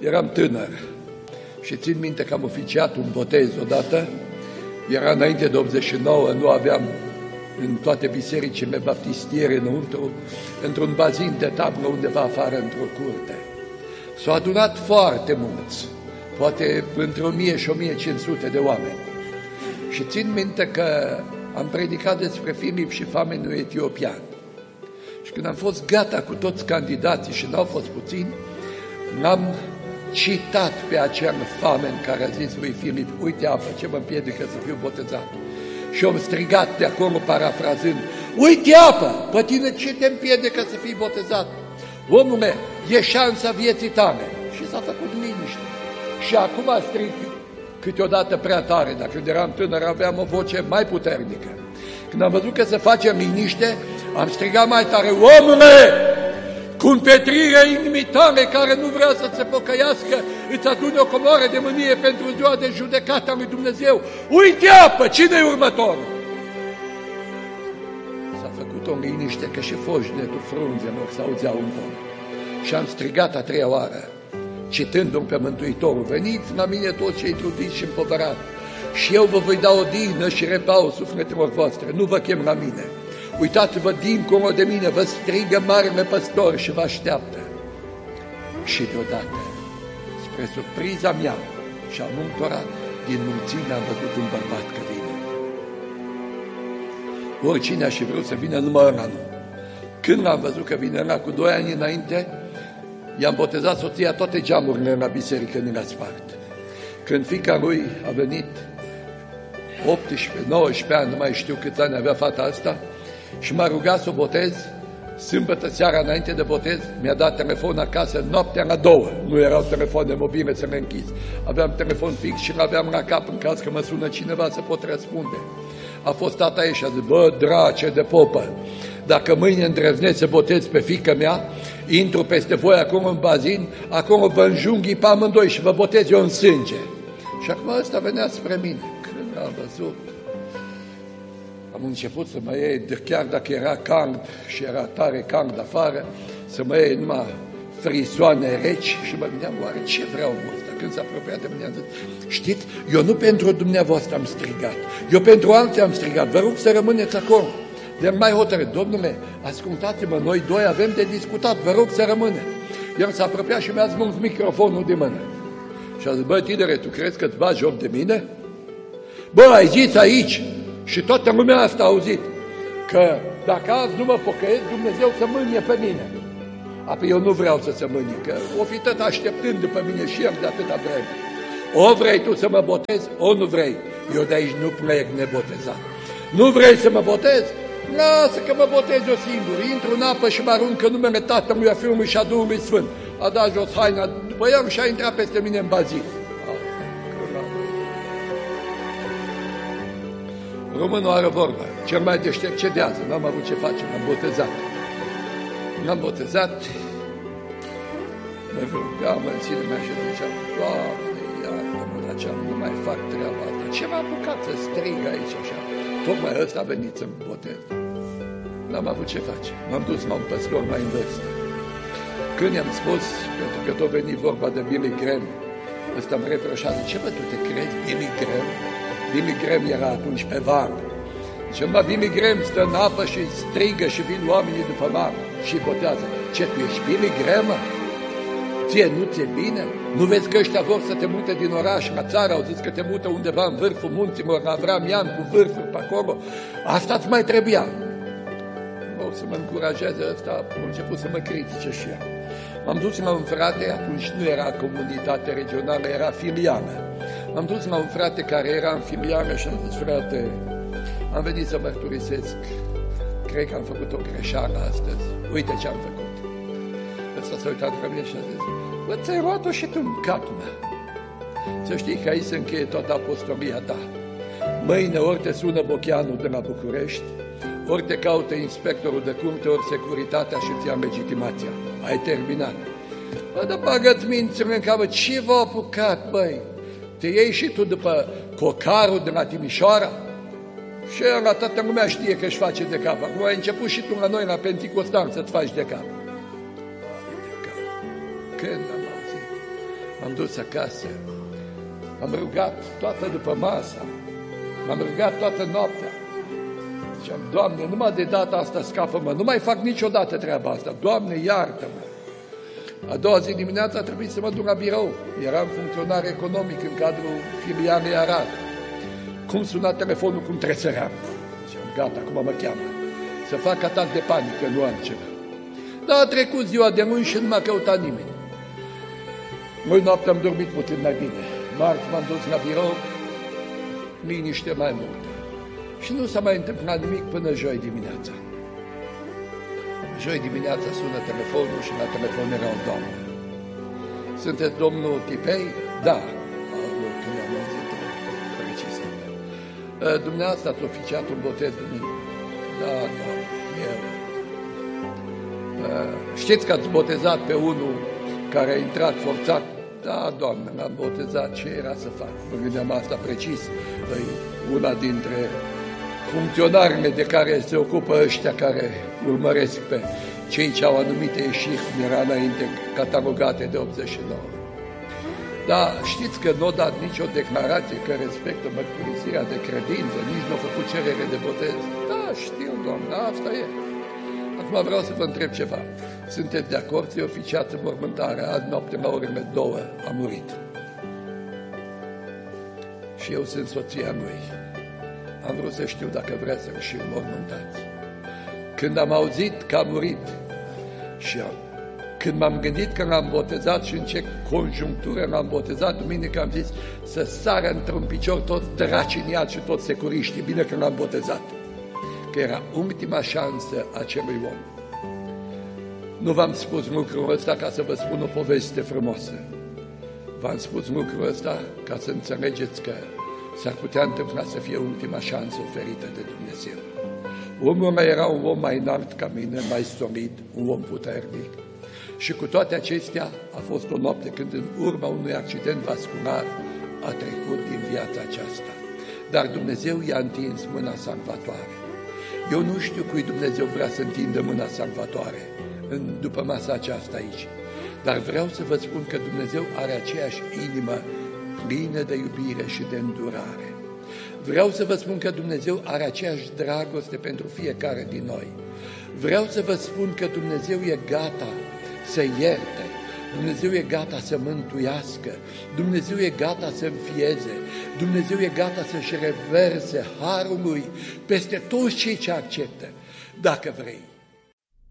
eram tânăr și țin minte că am oficiat un botez odată, era înainte de 89, nu aveam în toate bisericile baptistiere înăuntru, într-un bazin de tablă undeva afară, într-o curte. S-au adunat foarte mulți, poate între 1000 și 1500 de oameni. Și țin minte că am predicat despre Filip și famenul etiopian. Și când am fost gata cu toți candidații și n-au fost puțini, n-am citat pe acel famen care a zis lui Filip: uite apă, ce mă împiedică să fiu botezat? Și am strigat de acolo, parafrazând: uite apă, pe tine ce te împiedică să fii botezat? Omule, e șansa vieții tale. Și s-a făcut liniște. Și acum strig câteodată prea tare, dar când eram tânăr aveam o voce mai puternică. Când am văzut că se face liniște, am strigat mai tare: omule, cu împetrirea inimii tale care nu vrea să se pocăiască, îți adune o comoară de mânie pentru ziua de judecată a lui Dumnezeu. Uite apă, cine-i următorul? S-a făcut o liniște că și foșnetul frunzelor s-auzeau un pom. Și am strigat a treia oară, citându-mi pe Mântuitorul: veniți la mine toți cei trudiți și împovărați, și eu vă voi da odihnă și repaus sufletelor voastre, nu vă chem la mine. Uitați-vă dincolo de mine, vă strigă marele păstor și vă așteaptă. Și deodată, spre surpriza mea și a multora, din mulțime am văzut un bărbat că vine. Oricine aș fi vrut să vină, numai ăla nu. Când l-am văzut că vine ăla, cu 2 ani înainte, i-am botezat soția, toate geamurile la biserică ni le-a spart. Când fiica lui a venit, 18-19 ani, nu mai știu câți ani avea fata asta, și m-a rugat să o botez, sâmbătă seara înainte de botez, mi-a dat telefon acasă noaptea la 2. Nu erau telefoane mobile să le închizi. Aveam telefon fix și l-aveam la cap în caz că mă sună cineva să pot răspunde. A fost tata ei și a zis: bă, drace de popă, dacă mâine îndrăznesc să botez pe fiica mea, intru peste voi acolo în bazin, acolo vă înjunghi pe amândoi și vă botez eu în sânge. Și acum ăsta venea spre mine. Când am văzut, am început să mă iei, chiar dacă era cald și era tare cald afară, să mă iei numai frisoane reci și mă gândeam: oare ce vreau ăsta? Când s-a apropiat de mine, am zis: știți, eu nu pentru dumneavoastră am strigat, eu pentru alții am strigat, vă rog să rămâneți acolo. De mai hotărât: domnule, ascultați-mă, noi doi avem de discutat, vă rog să rămâneți. El s-a apropiat și mi-a smuls microfonul de mână. Și a zis: bă, tinere, tu crezi că îți bagi joc de mine? Bă, ai zis aici, și toată lumea asta a auzit, că dacă azi nu mă pocăiesc, Dumnezeu să mânie pe mine. Apoi eu nu vreau să se mânie, că o fi tot așteptând după mine și el de atâta vreme. O vrei tu să mă botezi, o nu vrei. Eu de aici nu plec nebotezat. Nu vrei să mă botezi? Lasă că mă botez eu singur. Intru în apă și mă arunc în numele Tatălui, a Fiului și a Duhului Sfânt. A dat jos haina după el și a intrat peste mine în bazin. Românul are vorba: cel mai deștept cedează. N-am avut ce face, m-am botezat. L-am botezat, mă rugam în sine mea și ziceam: Doamne, iartă-mă, la ce nu mai fac treaba asta. Ce m-a apucat să strig aici așa? Tocmai ăsta a venit să-mi botez. N-am avut ce face. M-am dus la un păstor mai în vârstă. Când i-am spus, pentru că tot veni vorba de Billy Graham, ăsta îmi reproșa: ce bă, tu te crezi Billy Graham? Billy Graham era atunci pe val. Zice: mă, Billy Graham stă în apă și strigă și vin oamenii după mare și botează. Ce, tu ești Billy Graham? Ție nu ți-e bine? Nu vezi că ăștia vor să te mute din oraș la țară? Au zis că te mută undeva în vârful munților, la Avramian, cu vârful pe acolo. Asta-ți mai trebuia. O să mă încurajeze ăsta, a început să mă critice și ea. M-am dus la un frate, atunci nu era comunitate regională, era filială. M-am dus la un frate care era în filială și am zis: frate, am venit să mărturisesc, cred că am făcut o greșeală astăzi, uite ce am făcut. Ăsta s-a uitat la mine și a zis: bă, ți-ai luat-o și tu în cap, mă. Să știi că aici se încheie toată apostolia ta. Mâine ori te sună Bocheanul de la București, ori te caută inspectorul de curte, ori securitatea și ți-a legitimația. Ai terminat. Bă, dar bagă-ți mințile în capă, ce v-a apucat, băi? Te iei și tu după cocarul de la Timișoara? Și la toată lumea știe că își face de cap. Acum ai început și tu la noi, la Penticostal, să-ți faci de cap. Când am auzit? M-am dus acasă, m-am rugat toată după masa, m-am rugat toată noaptea. Ziceam, Doamne, numai de data asta scapă-mă, nu mai fac niciodată treaba asta, Doamne, iartă-mă. A doua zi dimineața a trebuit să mă duc la birou, eram funcționar economic în cadrul filialei Arad. Cum suna telefonul, cum tresăream. Ziceam, gata, acum mă cheamă, să fac atac de panică, nu altceva. Dar a trecut ziua de luni și nu m-a căutat nimeni. Mâine noapte am dormit puțin mai bine. Marți m-am dus la birou, liniște mai multă. Și nu s-a mai întâmplat nimic până joi dimineața. Joi dimineața sună telefonul și la telefon era o doamnă. Sunteți domnul Tipei? Da. Când am auzit-o precis. Dumneavoastră ați oficiat un botez de mine? Da, eu. Știți că ați botezat pe unul care a intrat forțat? Da, Doamne, l-am botezat, ce era să fac? Mă gândeam asta precis. Una dintre funcționarele de care se ocupă ăștia care urmăresc pe cei ce au anumite ieșiri, cum era înainte, catalogate de 89. Dar știți că nu a dat nicio declarație că respectă mărturisirea de credință, nici nu a făcut cerere de botez. Da, știu, Doamne, asta e. Acum vreau să vă întreb ceva. Sunteți de acord să-i oficiați înmormântarea? Azi noapte la orele 2 a murit. Și eu sunt soția lui. Am vrut să știu dacă vrea să-l și înmormântați. Când am auzit că a murit și când m-am gândit că l-am botezat și în ce conjunctură l-am botezat, duminică am zis să sară într-un picior toți dracii în iad și toți securiștii. Bine că l-am botezat. Că era ultima șansă a acelui om. Nu v-am spus lucrul ăsta ca să vă spun o poveste frumoasă. V-am spus lucrul ăsta ca să înțelegeți că s-ar putea întâmpla să fie ultima șansă oferită de Dumnezeu. Omul ăla era un om mai înalt ca mine, mai solid, un om puternic. Și cu toate acestea a fost o noapte când în urma unui accident vascular a trecut din viața aceasta. Dar Dumnezeu i-a întins mâna salvatoare. Eu nu știu cui Dumnezeu vrea să întindă mâna salvatoare după masa aceasta aici. Dar vreau să vă spun că Dumnezeu are aceeași inimă plină de iubire și de îndurare. Vreau să vă spun că Dumnezeu are aceeași dragoste pentru fiecare din noi. Vreau să vă spun că Dumnezeu e gata să ierte, Dumnezeu e gata să mântuiască, Dumnezeu e gata să înfieze, Dumnezeu e gata să-și reverse harul Lui peste toți cei ce acceptă, dacă vrei.